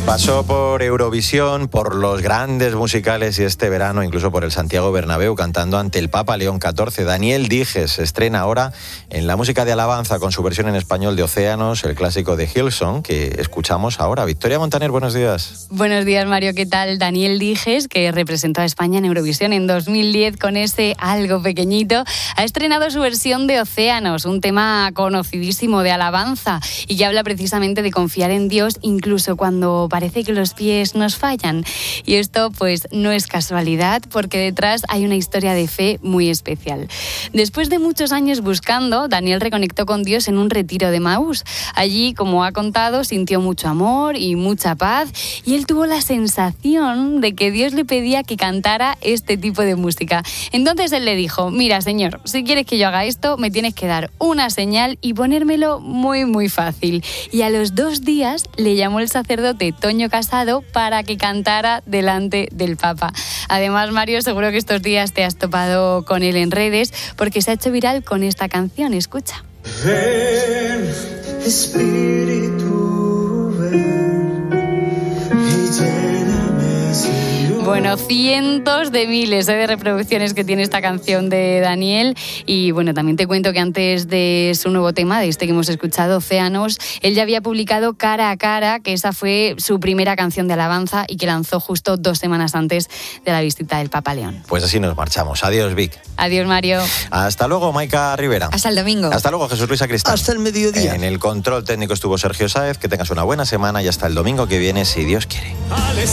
Pasó por Eurovisión, por los grandes musicales y este verano incluso por el Santiago Bernabéu cantando ante el Papa León XIV. Daniel Dijes se estrena ahora en la música de alabanza con su versión en español de Océanos, el clásico de Hillsong que escuchamos ahora. Victoria Montaner, buenos días. Buenos días, Mario, ¿qué tal? Daniel Dijes, que representó a España en Eurovisión en 2010 con ese Algo Pequeñito, ha estrenado su versión de Océanos, un tema conocidísimo de alabanza y que habla precisamente de confiar en Dios incluso cuando parece que los pies nos fallan. Y esto pues no es casualidad, porque detrás hay una historia de fe muy especial. Después de muchos años buscando, Daniel reconectó con Dios en un retiro de Emaús. Allí, como ha contado, sintió mucho amor y mucha paz, y él tuvo la sensación de que Dios le pedía que cantara este tipo de música. Entonces él le dijo: mira, Señor, si quieres que yo haga esto, me tienes que dar una señal y ponérmelo muy, muy fácil. Y a los 2 días le llamó el sacerdote Toño Casado para que cantara delante del Papa. Además, Mario, seguro que estos días te has topado con él en redes porque se ha hecho viral con esta canción. Escucha. Ven, Espíritu, ven y lléname, Señor. Bueno, cientos de miles de reproducciones que tiene esta canción de Daniel. Y bueno, también te cuento que antes de su nuevo tema, de este que hemos escuchado, Océanos, él ya había publicado Cara a Cara, que esa fue su primera canción de alabanza y que lanzó justo 2 semanas antes de la visita del Papa León. Pues así nos marchamos. Adiós, Vic. Adiós, Mario. Hasta luego, Maika Rivera. Hasta el domingo. Hasta luego, Jesús Luis Sacristán. Hasta el mediodía. En el control técnico estuvo Sergio Sáez. Que tengas una buena semana y hasta el domingo que viene, si Dios quiere.